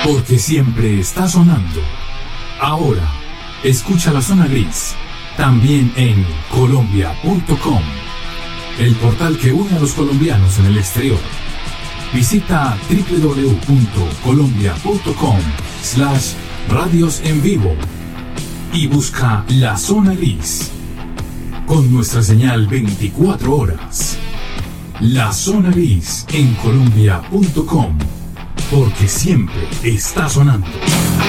Porque siempre está sonando. Ahora, escucha la zona gris, también en colombia.com, el portal que une a los colombianos en el exterior. Visita www.colombia.com/radios en vivo y busca la zona gris con nuestra señal 24 horas. La zona gris en colombia.com, porque siempre está sonando.